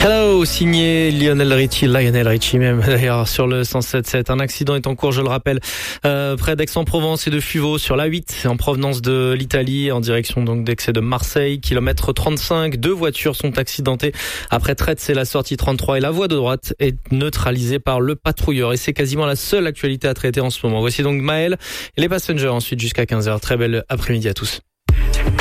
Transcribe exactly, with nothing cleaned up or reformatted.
Hello, signé Lionel Richie, Lionel Richie même d'ailleurs sur le cent sept sept. Un accident est en cours, je le rappelle, euh, près d'Aix-en-Provence et de Fuveau sur l'A huit en provenance de l'Italie en direction donc d'Aix et de Marseille. Kilomètre trente-cinq, deux voitures sont accidentées. Après Traite, c'est la sortie trente-trois et la voie de droite est neutralisée par le patrouilleur. Et c'est quasiment la seule actualité à traiter en ce moment. Voici donc Maël et les Passengers ensuite jusqu'à quinze heures. Très belle après-midi à tous.